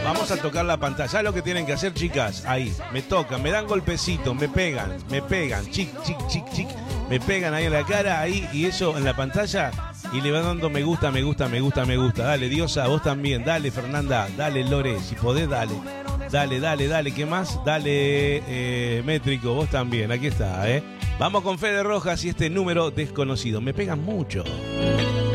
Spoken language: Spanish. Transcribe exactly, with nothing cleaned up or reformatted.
Vamos a tocar la pantalla. ¿Sabes lo que tienen que hacer, chicas? Ahí, me tocan, me dan golpecitos, me pegan, me pegan, chic, chic, chic, chic, me pegan ahí en la cara, ahí, y eso en la pantalla, y le van dando me gusta, me gusta, me gusta, me gusta. Dale, Diosa, vos también, dale, Fernanda, dale, Lore, si podés, dale. Dale, dale, dale, ¿qué más? Dale, eh, Métrico, vos también, aquí está, ¿eh? Vamos con Fede Rojas y este número desconocido. Me pegan mucho.